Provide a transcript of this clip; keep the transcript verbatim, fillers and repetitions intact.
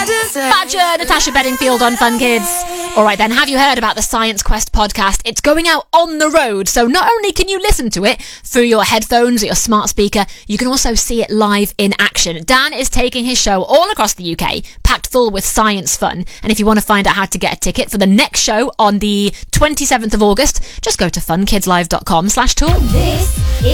Badger, Natasha Bedingfield on Fun Kids. Alright then, have you heard about the Science Quest podcast? It's going out on the road, so not only can you listen to it through your headphones or your smart speaker, you can also see it live in action. Dan is taking his show all across the U K, packed full with science fun. And if you want to find out how to get a ticket for the next show on the twenty-seventh of August, just go to funkidslive.com slash tour. This